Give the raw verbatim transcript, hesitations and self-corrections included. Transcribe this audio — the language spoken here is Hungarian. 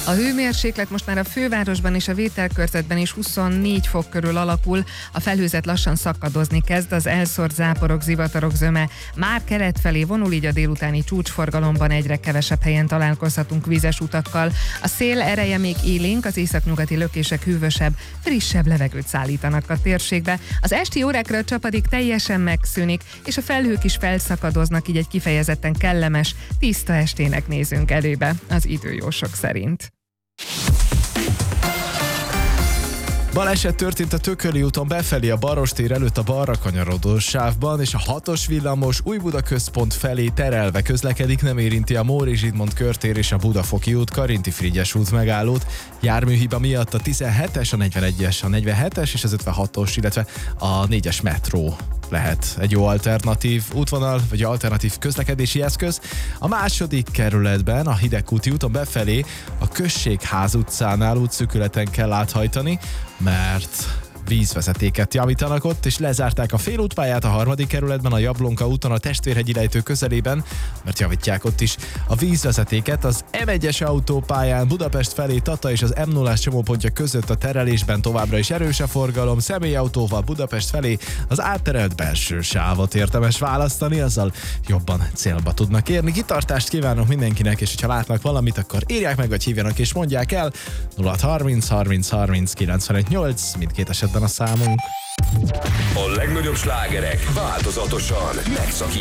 A hőmérséklet most már a fővárosban és a Vételkörzetben is huszonnégy fok körül alakul, a felhőzet lassan szakadozni kezd, az elszórt záporok, zivatarok zöme már kelet felé vonul, így a délutáni csúcsforgalomban egyre kevesebb helyen találkozhatunk vízes utakkal. A szél ereje még élénk, az északnyugati lökések hűvösebb, frissebb levegőt szállítanak a térségbe. Az esti órákra a csapadék teljesen megszűnik, és a felhők is felszakadoznak, így egy kifejezetten kellemes, tiszta estének nézünk elébe az időjósok szerint. Baleset történt a Tököli úton befelé a Barostér előtt a balra kanyarodó sávban, és a hatos villamos Újbuda központ felé terelve közlekedik, nem érinti a Móricz Zsigmond körtér és a Budafoki út, Karinti Frigyes út megállót. Járműhiba miatt a tizenhetes, a negyvenegyes, a negyvenhetes és az ötvenhatos, illetve a négyes metró lehet egy jó alternatív útvonal, vagy alternatív közlekedési eszköz. A második kerületben, a Hidegkúti úton befelé a Községház utcánál útszűkületen kell áthajtani, mert vízvezetéket javítanak ott, és lezárták a félútpályát a harmadik kerületben, a Jablonka úton, a Testvérhegyi lejtő közelében, mert javítják ott is a vízvezetéket. Az em egyes autópályán Budapest felé Tata és az em nullás csomópontja között a terelésben továbbra is erős a forgalom, személyautóval Budapest felé az átterelt belső sávot érdemes választani, azzal jobban célba tudnak érni. Kitartást kívánok mindenkinek, és ha látnak valamit, akkor írják meg, vagy hívjanak és mondják el. nulla harminc harminc harminc kilencvenöt nyolc, mindkét esetben a számunk. A legnagyobb slágerek változatosan megszakítva.